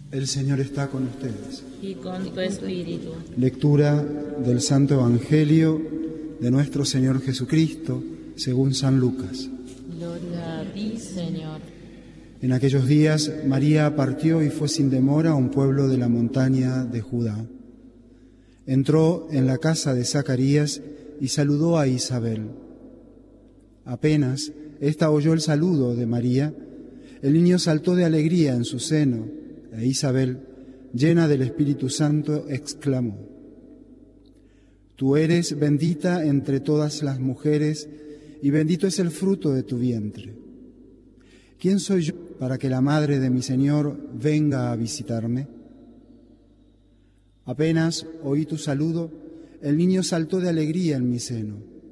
El Señor está con ustedes. Y con tu espíritu. Lectura del Santo Evangelio de nuestro Señor Jesucristo, según San Lucas. Gloria a ti, Señor. En aquellos días María partió y fue sin demora a un pueblo de la montaña de Judá. Entró en la casa de Zacarías y saludó a Isabel. Apenas ésta oyó el saludo de María, el niño saltó de alegría en su seno, e Isabel, llena del Espíritu Santo, exclamó: Tú eres bendita entre todas las mujeres, y bendito es el fruto de tu vientre. ¿Quién soy yo para que la madre de mi Señor venga a visitarme? Apenas oí tu saludo, el niño saltó de alegría en mi seno.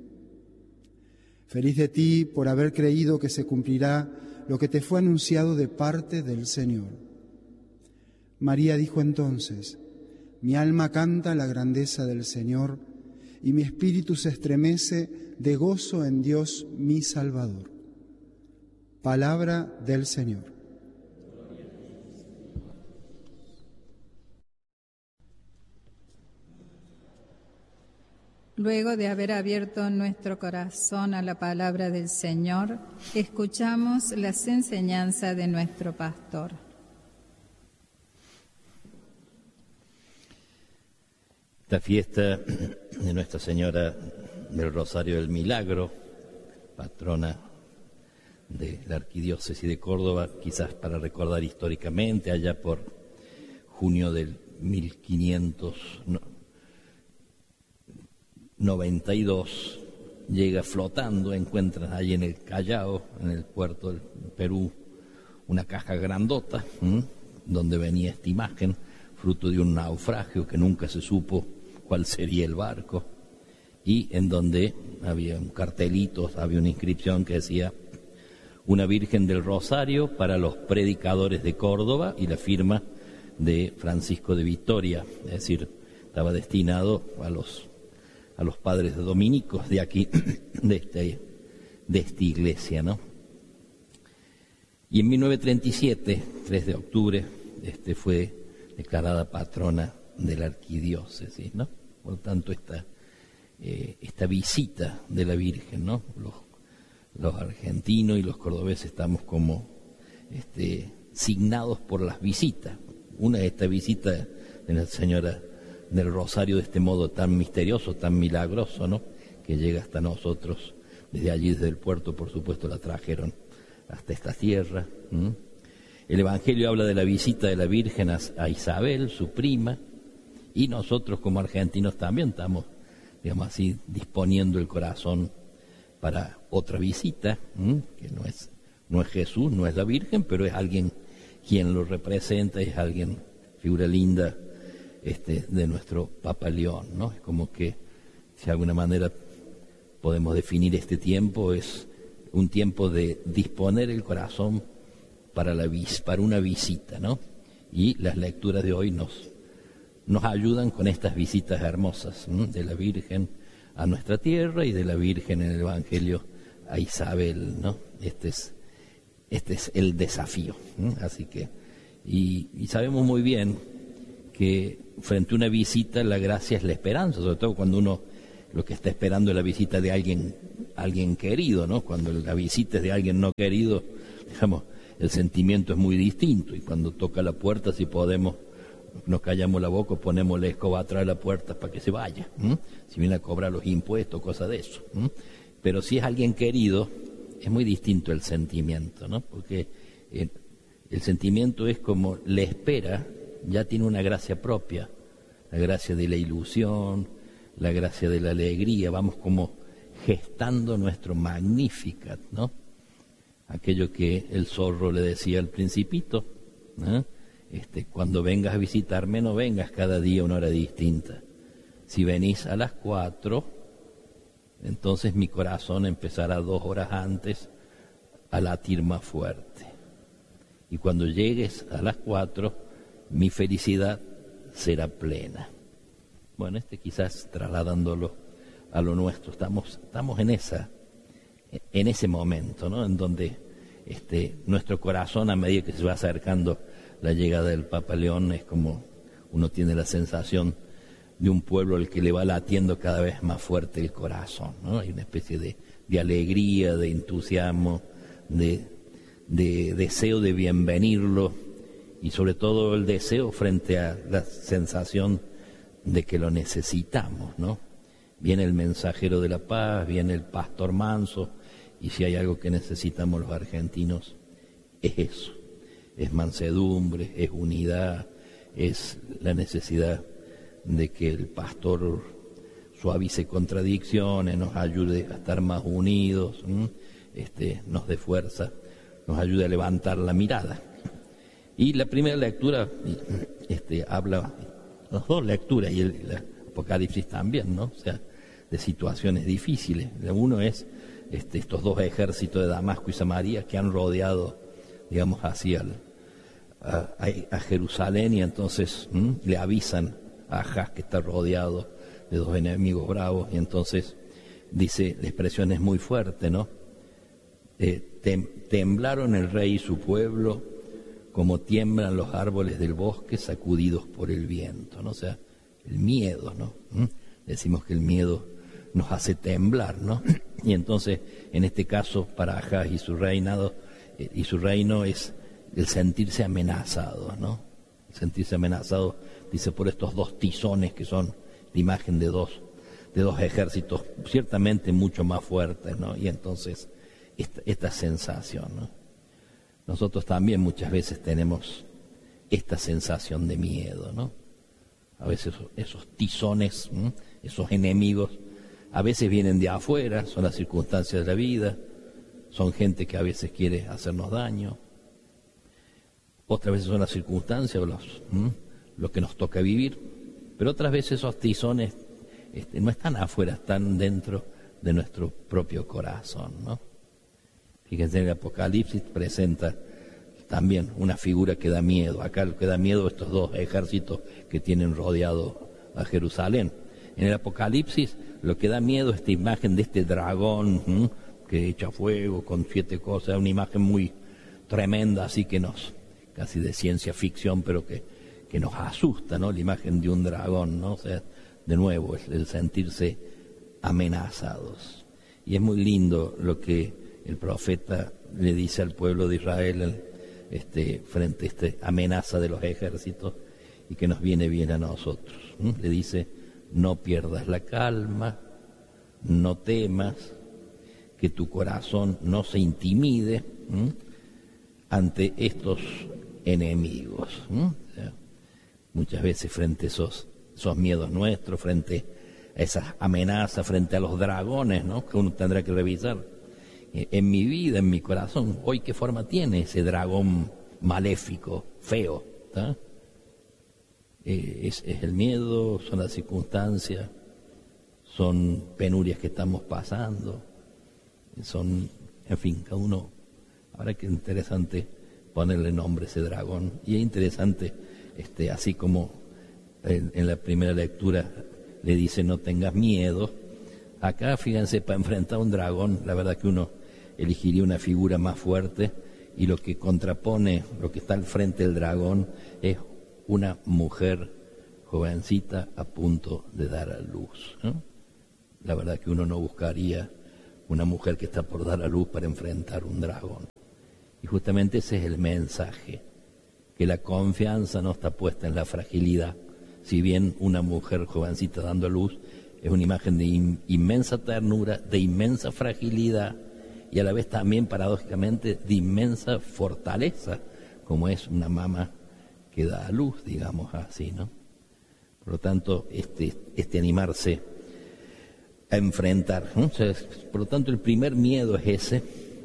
Feliz de ti por haber creído que se cumplirá lo que te fue anunciado de parte del Señor. María dijo entonces: Mi alma canta la grandeza del Señor, y mi espíritu se estremece de gozo en Dios mi Salvador. Palabra del Señor. Luego de haber abierto nuestro corazón a la palabra del Señor, escuchamos las enseñanzas de nuestro pastor. Esta fiesta de Nuestra Señora del Rosario del Milagro, patrona de la Arquidiócesis de Córdoba, quizás para recordar históricamente, allá por junio del 1592, llega flotando, encuentran ahí en el Callao, en el puerto del Perú, una caja grandota, donde venía esta imagen, fruto de un naufragio que nunca se supo cuál sería el barco, y en donde había un cartelito, había una inscripción que decía: Una Virgen del Rosario para los predicadores de Córdoba, y la firma de Francisco de Vitoria, es decir, estaba destinado a los padres dominicos de aquí, de esta iglesia, ¿no? Y en 1937, 3 de octubre, fue declarada patrona de la arquidiócesis, ¿no? Por lo tanto, esta visita de la Virgen, ¿no? Los argentinos y los cordobeses estamos como signados por las visitas. Una es esta visita de Nuestra Señora del Rosario de este modo tan misterioso, tan milagroso, ¿no? Que llega hasta nosotros. Desde allí, desde el puerto, por supuesto, la trajeron hasta esta tierra. El Evangelio habla de la visita de la Virgen a Isabel, su prima, y nosotros como argentinos también estamos, digamos así, disponiendo el corazón para otra visita, que no es Jesús, no es la Virgen, pero es alguien quien lo representa, es alguien, figura linda, de nuestro Papa León, ¿no? Es como que, si de alguna manera podemos definir este tiempo, es un tiempo de disponer el corazón para una visita, ¿no? Y las lecturas de hoy nos ayudan con estas visitas hermosas, de la Virgen a nuestra tierra y de la Virgen en el Evangelio a Isabel, ¿no? Este es el desafío, así que, y sabemos muy bien que frente a una visita la gracia es la esperanza, sobre todo cuando uno lo que está esperando es la visita de alguien querido, ¿no? Cuando la visita es de alguien no querido, digamos, el sentimiento es muy distinto, y cuando toca la puerta, si podemos, nos callamos la boca, ponemos la escoba atrás de la puerta para que se vaya, si viene a cobrar los impuestos, cosas de eso. Pero si es alguien querido, es muy distinto el sentimiento, ¿no? Porque el sentimiento es como la espera, ya tiene una gracia propia, la gracia de la ilusión, la gracia de la alegría, vamos como gestando nuestro Magnificat, ¿no? Aquello que el zorro le decía al Principito, ¿no? Cuando vengas a visitarme, no vengas cada día a una hora distinta. Si venís a las 4, entonces mi corazón empezará 2 horas antes a latir más fuerte. Y cuando llegues a las 4, mi felicidad será plena. Bueno, quizás trasladándolo a lo nuestro, estamos en ese momento, ¿no? En donde nuestro corazón, a medida que se va acercando la llegada del Papa León es como uno tiene la sensación de un pueblo al que le va latiendo cada vez más fuerte el corazón, ¿no? Hay una especie de alegría, de entusiasmo, de deseo de bienvenirlo y sobre todo el deseo frente a la sensación de que lo necesitamos, ¿no? Viene el mensajero de la paz, viene el pastor manso, y si hay algo que necesitamos los argentinos es eso, es mansedumbre, es unidad, es la necesidad de que el pastor suavice contradicciones, nos ayude a estar más unidos, nos dé fuerza, nos ayude a levantar la mirada. Y la primera lectura habla, las dos lecturas y el Apocalipsis también, ¿no? O sea, de situaciones difíciles. Uno es estos dos ejércitos de Damasco y Samaria que han rodeado, digamos así, a Jerusalén, y entonces le avisan a Ahaz que está rodeado de dos enemigos bravos, y entonces dice, la expresión es muy fuerte, ¿no? Temblaron el rey y su pueblo como tiemblan los árboles del bosque sacudidos por el viento, ¿no? O sea, el miedo, ¿no? Decimos que el miedo nos hace temblar, ¿no? Y entonces, en este caso, para Ahaz y su reinado y su reino es el sentirse amenazado, ¿no? Sentirse amenazado, dice, por estos dos tizones que son la imagen de dos ejércitos ciertamente mucho más fuertes, ¿no? Y entonces esta sensación, ¿no? Nosotros también muchas veces tenemos esta sensación de miedo, ¿no? A veces esos tizones, esos enemigos, a veces vienen de afuera, son las circunstancias de la vida, son gente que a veces quiere hacernos daño, otras veces son las circunstancias, lo que nos toca vivir, pero otras veces esos tizones no están afuera, están dentro de nuestro propio corazón, ¿no? Fíjense, el Apocalipsis presenta también una figura que da miedo. Acá lo que da miedo estos dos ejércitos que tienen rodeado a Jerusalén. En el Apocalipsis lo que da miedo es esta imagen de este dragón que echa fuego con 7 cosas, una imagen muy tremenda, así que casi de ciencia ficción, pero que nos asusta, ¿no? La imagen de un dragón, ¿no? O sea, de nuevo, el sentirse amenazados. Y es muy lindo lo que el profeta le dice al pueblo de Israel frente a esta amenaza de los ejércitos, y que nos viene bien a nosotros. Le dice, no pierdas la calma, no temas, que tu corazón no se intimide ante estos enemigos. O sea, muchas veces frente a esos miedos nuestros, frente a esas amenazas, frente a los dragones, ¿no? Que uno tendrá que revisar. En mi vida, en mi corazón, hoy qué forma tiene ese dragón maléfico, feo, ¿tá? Es el miedo, son las circunstancias, son penurias que estamos pasando, son, en fin, cada uno, ahora que es interesante ponerle nombre a ese dragón, y es interesante, así como en la primera lectura le dice no tengas miedo, acá fíjense, para enfrentar a un dragón, la verdad que uno elegiría una figura más fuerte, y lo que contrapone, lo que está al frente del dragón, es una mujer jovencita a punto de dar a luz, ¿no? La verdad que uno no buscaría una mujer que está por dar a luz para enfrentar un dragón. Y justamente ese es el mensaje, que la confianza no está puesta en la fragilidad. Si bien una mujer jovencita dando a luz es una imagen de inmensa ternura, de inmensa fragilidad, y a la vez también, paradójicamente, de inmensa fortaleza, como es una mamá que da a luz, digamos así, ¿no? Por lo tanto, este animarse a enfrentar, ¿no? O sea, por lo tanto, el primer miedo es ese,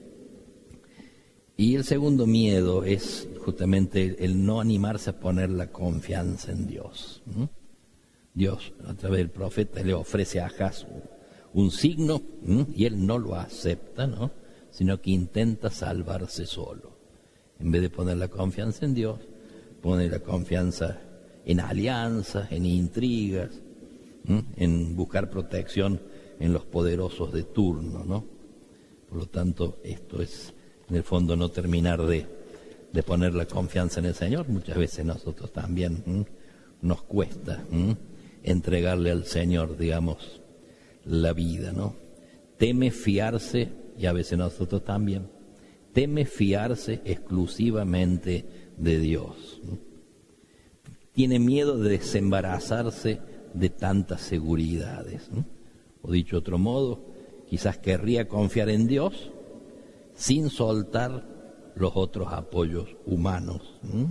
y el segundo miedo es justamente el no animarse a poner la confianza en Dios, ¿no? Dios, a través del profeta, le ofrece a Ahaz un signo, y él no lo acepta, ¿no? Sino que intenta salvarse solo. En vez de poner la confianza en Dios, pone la confianza en alianzas, en intrigas, en buscar protección en los poderosos de turno, ¿no? Por lo tanto, esto es, en el fondo, no terminar de de poner la confianza en el Señor. Muchas veces nosotros también nos cuesta entregarle al Señor, digamos, la vida, ¿no? Teme fiarse, y a veces nosotros también, teme fiarse exclusivamente de Dios. Tiene miedo de desembarazarse de tantas seguridades. O dicho de otro modo, quizás querría confiar en Dios sin soltar los otros apoyos humanos.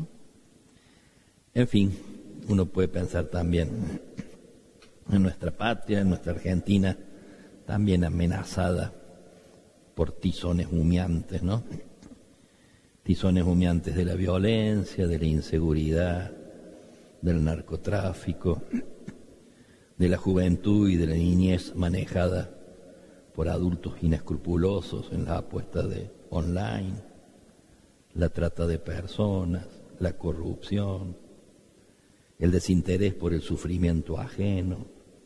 En fin, uno puede pensar también en nuestra patria, en nuestra Argentina, también amenazada por tizones humeantes, ¿no? Tizones humeantes de la violencia, de la inseguridad, del narcotráfico, de la juventud y de la niñez manejada por adultos inescrupulosos en las apuestas online, la trata de personas, la corrupción, el desinterés por el sufrimiento ajeno,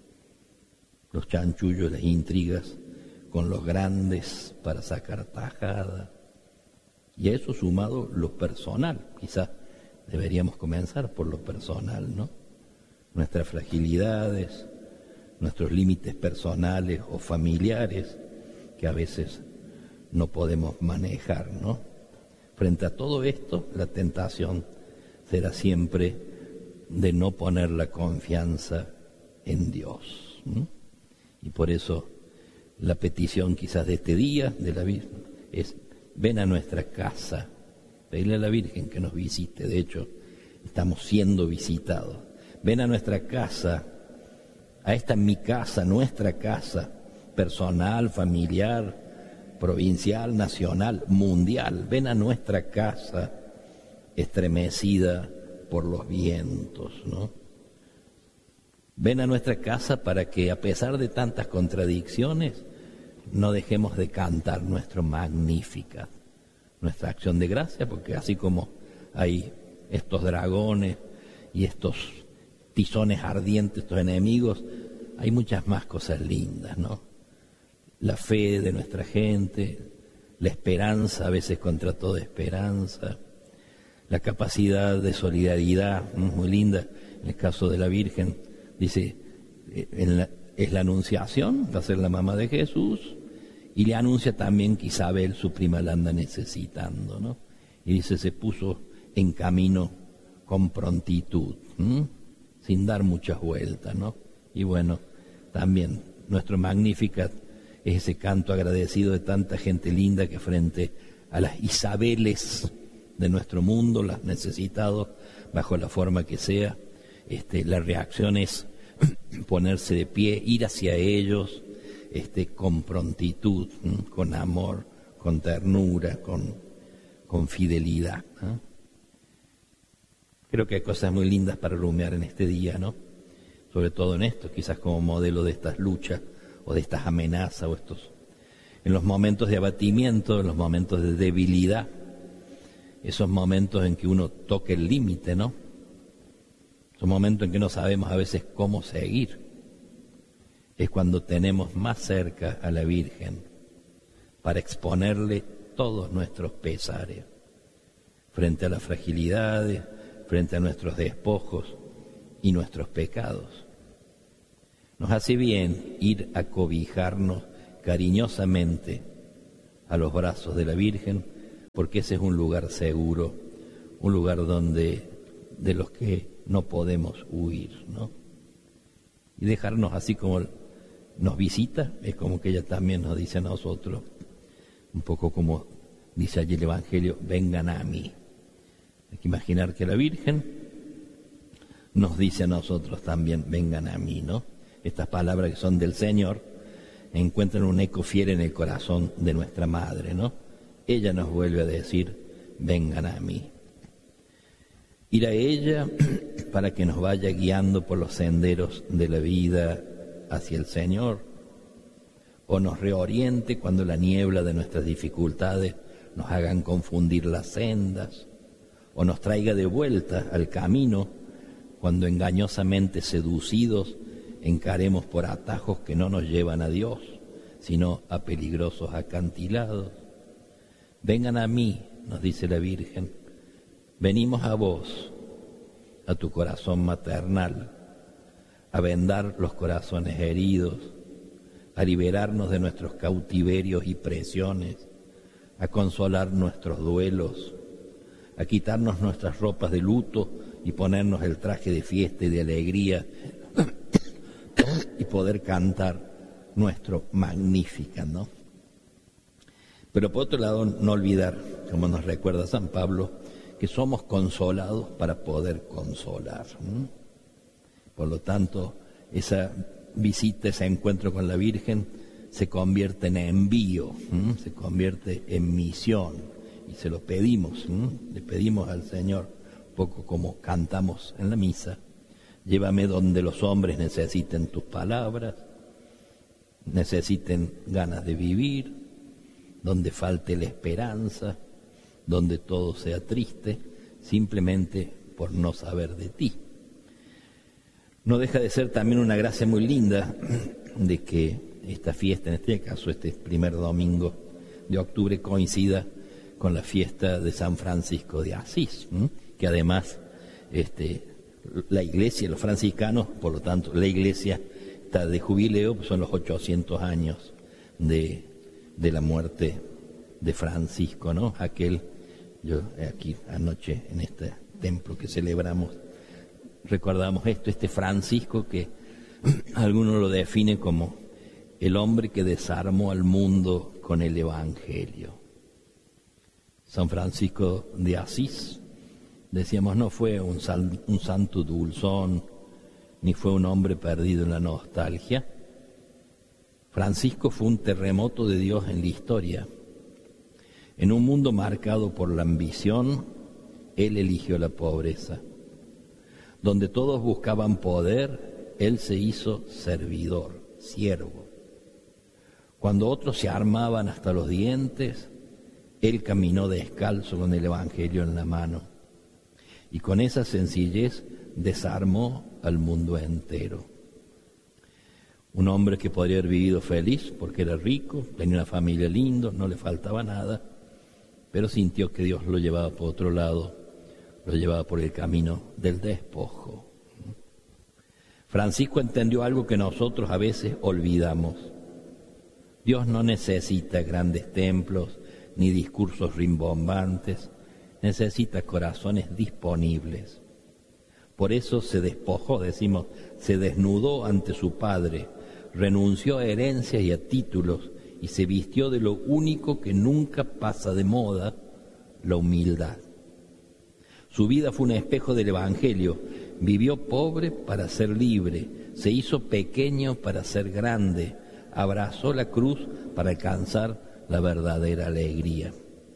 los chanchullos, las intrigas con los grandes para sacar tajada. Y a eso sumado lo personal, quizás deberíamos comenzar por lo personal, ¿no? Nuestras fragilidades, nuestros límites personales o familiares que a veces no podemos manejar, ¿no? Frente a todo esto, la tentación será siempre de no poner la confianza en Dios, ¿no? Y por eso la petición quizás de este día de la Virgen es: ven a nuestra casa, pedirle a la Virgen que nos visite. De hecho, estamos siendo visitados. Ven a nuestra casa, a esta mi casa, nuestra casa, personal, familiar, provincial, nacional, mundial. Ven a nuestra casa estremecida por los vientos, ¿no? Ven a nuestra casa para que, a pesar de tantas contradicciones, no dejemos de cantar nuestro Magnificat, nuestra acción de gracia, porque así como hay estos dragones y estos tizones ardientes, estos enemigos, hay muchas más cosas lindas, ¿no? La fe de nuestra gente, la esperanza, a veces contra toda esperanza, la capacidad de solidaridad, muy linda. En el caso de la Virgen, dice, es la Anunciación, va a ser la mamá de Jesús, y le anuncia también que Isabel, su prima, la anda necesitando, ¿no? Y dice, se puso en camino con prontitud, sin dar muchas vueltas, ¿no? Y bueno, también nuestro Magnificat es ese canto agradecido de tanta gente linda que frente a las Isabeles de nuestro mundo, las necesitados, bajo la forma que sea, la reacción es ponerse de pie, ir hacia ellos, con prontitud, con amor, con ternura, con fidelidad, ¿no? Creo que hay cosas muy lindas para rumiar en este día, ¿no? Sobre todo en esto, quizás como modelo de estas luchas o de estas amenazas o en los momentos de abatimiento, en los momentos de debilidad, esos momentos en que uno toca el límite, ¿no? Esos momentos en que no sabemos a veces cómo seguir. Es cuando tenemos más cerca a la Virgen para exponerle todos nuestros pesares frente a las fragilidades, frente a nuestros despojos y nuestros pecados. Nos hace bien ir a cobijarnos cariñosamente a los brazos de la Virgen, porque ese es un lugar seguro, un lugar de los que no podemos huir, ¿no? Y dejarnos así como nos visita, es como que ella también nos dice a nosotros, un poco como dice allí el Evangelio, vengan a mí. Hay que imaginar que la Virgen nos dice a nosotros también, vengan a mí, ¿no? Estas palabras que son del Señor encuentran un eco fiel en el corazón de nuestra Madre, ¿no? Ella nos vuelve a decir, vengan a mí. Ir a ella para que nos vaya guiando por los senderos de la vida hacia el Señor, o nos reoriente cuando la niebla de nuestras dificultades nos hagan confundir las sendas, o nos traiga de vuelta al camino cuando engañosamente seducidos encaremos por atajos que no nos llevan a Dios, sino a peligrosos acantilados. Vengan a mí, nos dice la Virgen, Venimos a vos, a tu corazón maternal, a vendar los corazones heridos, a liberarnos de nuestros cautiverios y presiones, a consolar nuestros duelos, a quitarnos nuestras ropas de luto y ponernos el traje de fiesta y de alegría y poder cantar nuestro Magnificat, ¿no? Pero por otro lado, no olvidar, como nos recuerda San Pablo, que somos consolados para poder consolar. Por lo tanto, esa visita, ese encuentro con la Virgen se convierte en envío, se convierte en misión, y se lo pedimos, le pedimos al Señor, un poco como cantamos en la misa: llévame donde los hombres necesiten tus palabras, necesiten ganas de vivir, donde falte la esperanza, donde todo sea triste, simplemente por no saber de ti. No deja de ser también una gracia muy linda de que esta fiesta, en este caso este primer domingo de octubre, coincida con la fiesta de San Francisco de Asís, que además la iglesia, los franciscanos, por lo tanto la iglesia está de jubileo, son los 800 años de la muerte de Francisco, ¿no? Yo aquí anoche en este templo que celebramos, recordamos este Francisco que algunos lo definen como el hombre que desarmó al mundo con el Evangelio. San Francisco de Asís, decíamos, no fue un santo dulzón, ni fue un hombre perdido en la nostalgia. Francisco fue un terremoto de Dios en la historia. En un mundo marcado por la ambición, él eligió la pobreza. Donde todos buscaban poder, él se hizo servidor, siervo. Cuando otros se armaban hasta los dientes, él caminó descalzo con el Evangelio en la mano. Y con esa sencillez desarmó al mundo entero. Un hombre que podría haber vivido feliz porque era rico, tenía una familia linda, no le faltaba nada, pero sintió que Dios lo llevaba por otro lado, lo llevaba por el camino del despojo. Francisco entendió algo que nosotros a veces olvidamos. Dios no necesita grandes templos ni discursos rimbombantes, necesita corazones disponibles. Por eso se despojó, decimos, se desnudó ante su Padre, renunció a herencias y a títulos y se vistió de lo único que nunca pasa de moda, la humildad. Su vida fue un espejo del Evangelio. Vivió pobre para ser libre, se hizo pequeño para ser grande, abrazó la cruz para alcanzar la verdadera alegría.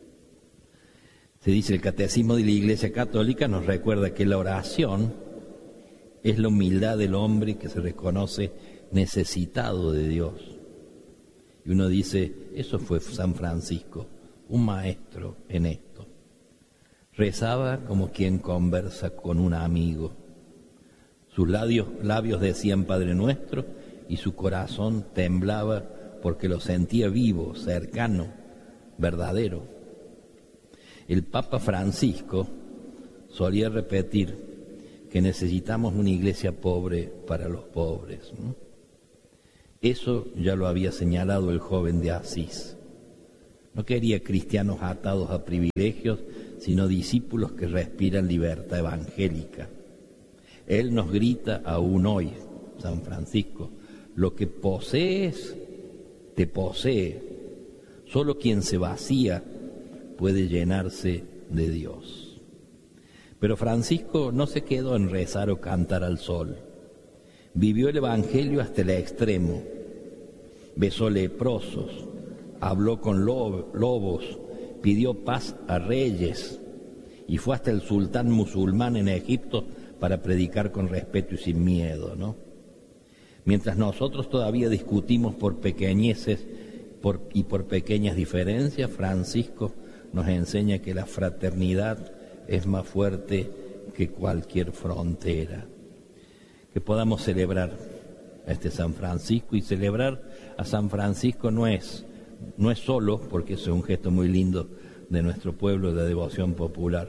Se dice, el Catecismo de la Iglesia Católica nos recuerda que la oración es la humildad del hombre que se reconoce necesitado de Dios. Y uno dice, eso fue San Francisco, un maestro en esto. Rezaba como quien conversa con un amigo. Sus labios decían Padre Nuestro y su corazón temblaba porque lo sentía vivo, cercano, verdadero. El Papa Francisco solía repetir que necesitamos una iglesia pobre para los pobres, ¿no? Eso ya lo había señalado el joven de Asís. No quería cristianos atados a privilegios, sino discípulos que respiran libertad evangélica. Él nos grita aún hoy, San Francisco, lo que posees, te posee. Solo quien se vacía puede llenarse de Dios. Pero Francisco no se quedó en rezar o cantar al sol. Vivió el Evangelio hasta el extremo. Besó leprosos, habló con lobos, pidió paz a reyes y fue hasta el sultán musulmán en Egipto para predicar con respeto y sin miedo, ¿no? Mientras nosotros todavía discutimos por pequeñeces y por pequeñas diferencias, Francisco nos enseña que la fraternidad es más fuerte que cualquier frontera. Que podamos celebrar a este San Francisco, y celebrar a San Francisco no es solo, porque eso es un gesto muy lindo de nuestro pueblo, de devoción popular,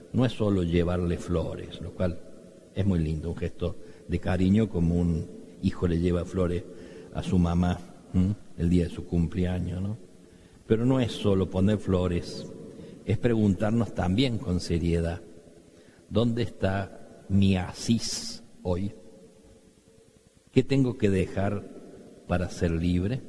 no es solo llevarle flores, lo cual es muy lindo, un gesto de cariño como un hijo le lleva flores a su mamá el día de su cumpleaños, ¿no? Pero no es solo poner flores, es preguntarnos también con seriedad, ¿dónde está mi Asís hoy? ¿Qué tengo que dejar para ser libre?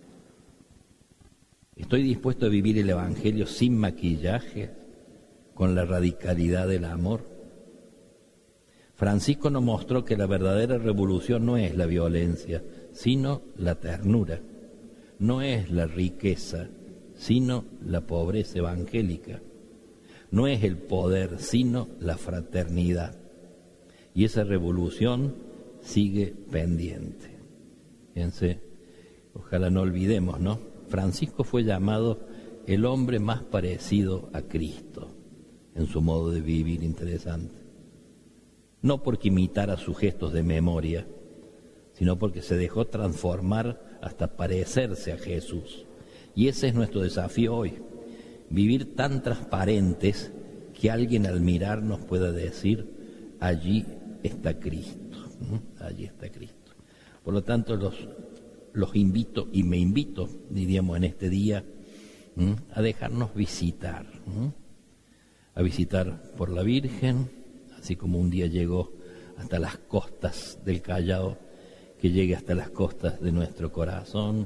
¿Estoy dispuesto a vivir el Evangelio sin maquillaje, con la radicalidad del amor? Francisco nos mostró que la verdadera revolución no es la violencia, sino la ternura. No es la riqueza, sino la pobreza evangélica. No es el poder, sino la fraternidad. Y esa revolución sigue pendiente. Fíjense, ojalá no olvidemos, ¿no? Francisco fue llamado el hombre más parecido a Cristo en su modo de vivir interesante. No porque imitara sus gestos de memoria, sino porque se dejó transformar hasta parecerse a Jesús. Y ese es nuestro desafío hoy, vivir tan transparentes que alguien al mirarnos pueda decir, allí está Cristo, allí está Cristo. Por lo tanto, los invito, y me invito, diríamos en este día, a dejarnos visitar, a visitar por la Virgen, así como un día llegó hasta las costas del Callao, que llegue hasta las costas de nuestro corazón.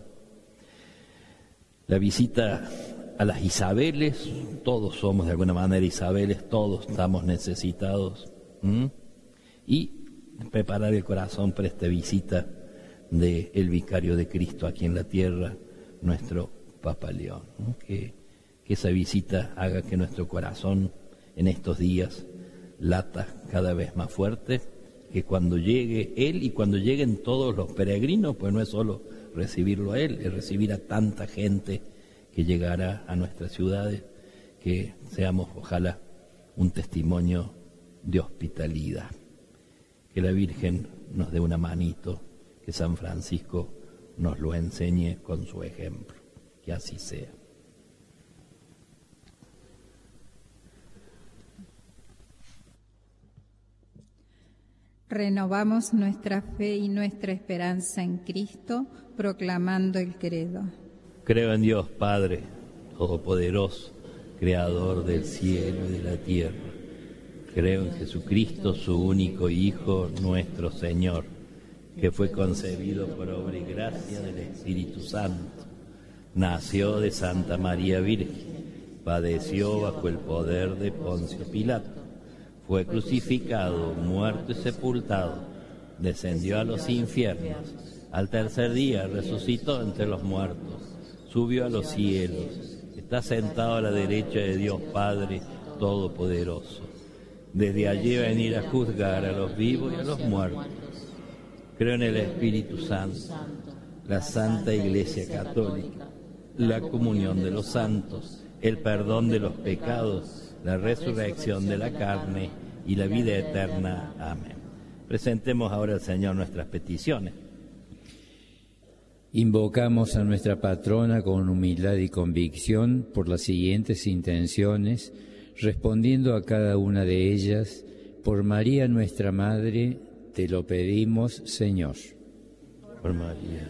La visita a las Isabeles, todos somos de alguna manera Isabeles, todos estamos necesitados, y preparar el corazón para esta visita del Vicario de Cristo aquí en la tierra, nuestro Papa León, ¿no? Que esa visita haga que nuestro corazón en estos días lata cada vez más fuerte, que cuando llegue Él y cuando lleguen todos los peregrinos, pues no es solo recibirlo a Él, es recibir a tanta gente que llegará a nuestras ciudades, que seamos ojalá un testimonio de hospitalidad. Que la Virgen nos dé una manito, que San Francisco nos lo enseñe con su ejemplo, que así sea. Renovamos nuestra fe y nuestra esperanza en Cristo, proclamando el credo. Creo en Dios Padre Todopoderoso, Creador del cielo y de la tierra. Creo en Jesucristo, su único Hijo, nuestro Señor, que fue concebido por obra y gracia del Espíritu Santo. Nació de Santa María Virgen, padeció bajo el poder de Poncio Pilato. Fue crucificado, muerto y sepultado, descendió a los infiernos, al tercer día resucitó entre los muertos, subió a los cielos, está sentado a la derecha de Dios Padre Todopoderoso. Desde allí va a venir a juzgar a los vivos y a los muertos. Creo en el Espíritu Santo, la Santa Iglesia Católica, la comunión de los santos, el perdón de los pecados, la resurrección de la carne y la vida eterna. Amén. Presentemos ahora al Señor nuestras peticiones. Invocamos a nuestra patrona con humildad y convicción por las siguientes intenciones, respondiendo a cada una de ellas. Por María nuestra Madre, te lo pedimos, Señor. Por María.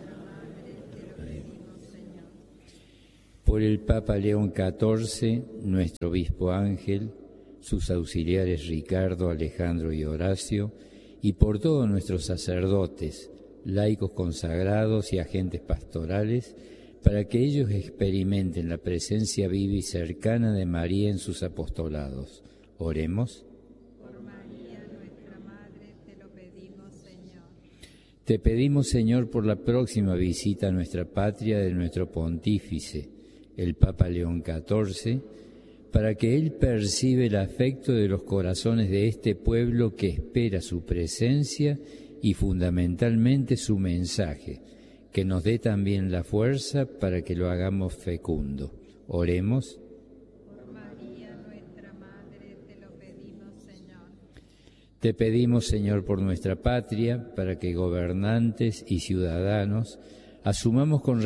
Por el Papa León XIV, nuestro obispo Ángel, sus auxiliares Ricardo, Alejandro y Horacio, y por todos nuestros sacerdotes, laicos consagrados y agentes pastorales, para que ellos experimenten la presencia viva y cercana de María en sus apostolados. Oremos. Por María, nuestra Madre, te lo pedimos, Señor. Te pedimos, Señor, por la próxima visita a nuestra patria de nuestro pontífice, el Papa León XIV, para que Él perciba el afecto de los corazones de este pueblo que espera su presencia y fundamentalmente su mensaje, que nos dé también la fuerza para que lo hagamos fecundo. Oremos. Por María, nuestra Madre, te lo pedimos, Señor. Te pedimos, Señor, por nuestra patria, para que gobernantes y ciudadanos asumamos con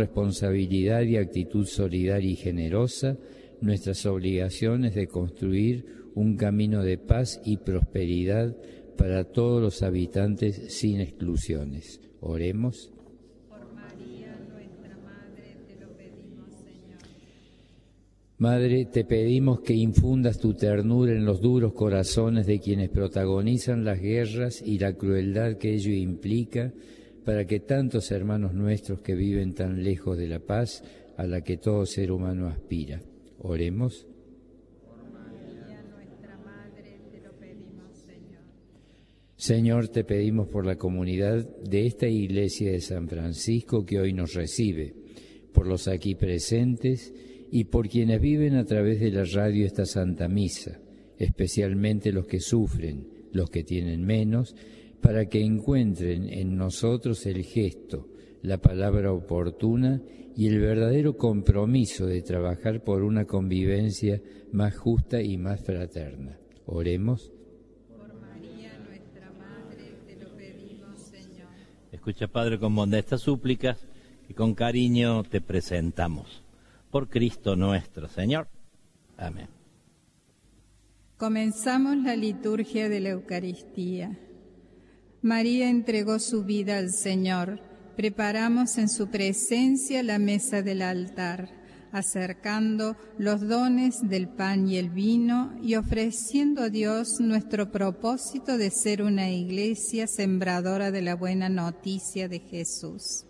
responsabilidad y actitud solidaria y generosa nuestras obligaciones de construir un camino de paz y prosperidad para todos los habitantes sin exclusiones. Oremos. Por María, nuestra Madre, te lo pedimos, Señor. Madre, te pedimos que infundas tu ternura en los duros corazones de quienes protagonizan las guerras y la crueldad que ello implica, para que tantos hermanos nuestros que viven tan lejos de la paz a la que todo ser humano aspira. Oremos. Por María, nuestra Madre, te lo pedimos, Señor. Señor, te pedimos por la comunidad de esta iglesia de San Francisco que hoy nos recibe, por los aquí presentes y por quienes viven a través de la radio esta Santa Misa, especialmente los que sufren, los que tienen menos, para que encuentren en nosotros el gesto, la palabra oportuna y el verdadero compromiso de trabajar por una convivencia más justa y más fraterna. Oremos. Por María, nuestra Madre, te lo pedimos, Señor. Escucha, Padre, con bondad estas súplicas que con cariño te presentamos. Por Cristo nuestro Señor. Amén. Comenzamos la liturgia de la Eucaristía. María entregó su vida al Señor. Preparamos en su presencia la mesa del altar, acercando los dones del pan y el vino y ofreciendo a Dios nuestro propósito de ser una iglesia sembradora de la buena noticia de Jesús.